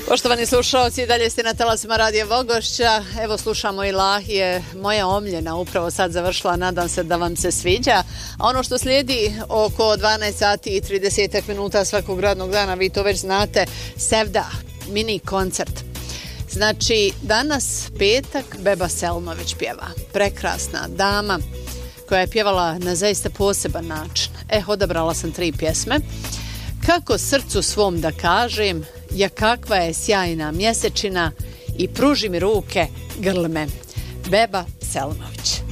Poštovani slušalci, i dalje ste na talasima Radija Vogošća. Evo slušamo Ilahije, moja omljena, upravo sad završila, nadam se da vam se sviđa. A ono što slijedi oko 12 sati i 30 minuta svakog radnog dana, vi to već znate, Sevda, mini koncert. Znači, danas petak, Beba Selmović pjeva. Prekrasna dama koja je pjevala na zaista poseban način. Odabrala sam 3 pjesme. Kako srcu svom da kažem, ja kakva je sjajna mjesečina i pruži mi ruke, grl me. Beba Selmović.